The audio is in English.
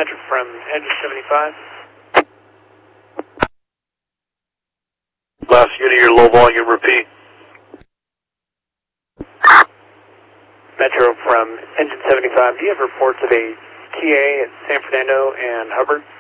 Metro from Engine 75. Last unit, your low volume, repeat. Metro from Engine 75. Do you have reports of a TA at San Fernando and Hubbard?